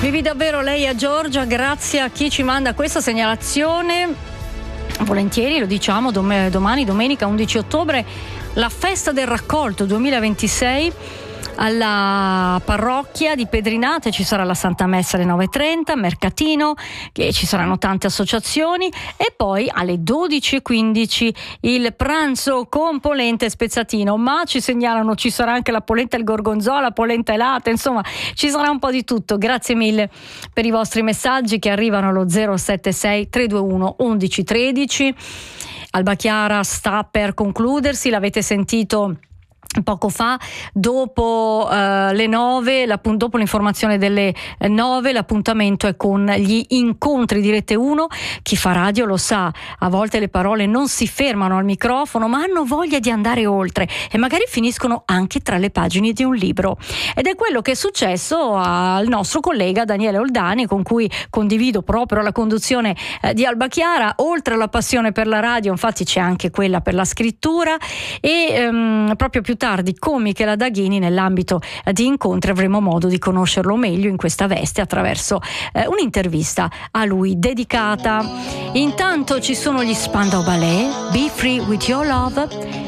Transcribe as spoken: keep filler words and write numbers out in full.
Vivi davvero lei a Giorgia, grazie a chi ci manda questa segnalazione. Volentieri lo diciamo, dom- domani domenica undici ottobre, la festa del raccolto duemilaventisei alla parrocchia di Pedrinate. Ci sarà la Santa Messa alle nove e trenta, mercatino, che ci saranno tante associazioni, e poi alle dodici e quindici il pranzo con polenta e spezzatino. Ma ci segnalano ci sarà anche la polenta al gorgonzola, polenta e latte, insomma ci sarà un po' di tutto. Grazie mille per i vostri messaggi che arrivano allo zero sette sei tre due uno undici tredici. Alba Chiara sta per concludersi, l'avete sentito poco fa, dopo uh, le nove, dopo l'informazione delle nove, l'appuntamento è con gli incontri di Rete uno. Chi fa radio lo sa, a volte le parole non si fermano al microfono ma hanno voglia di andare oltre e magari finiscono anche tra le pagine di un libro, ed è quello che è successo al nostro collega Daniele Oldani, con cui condivido proprio la conduzione eh, di Alba Chiara. Oltre alla passione per la radio, infatti, c'è anche quella per la scrittura, e ehm, proprio più tardi con Michela Daghini, nell'ambito di incontri, avremo modo di conoscerlo meglio in questa veste attraverso eh, un'intervista a lui dedicata. Intanto ci sono gli Spandau Ballet, Be Free With Your Love,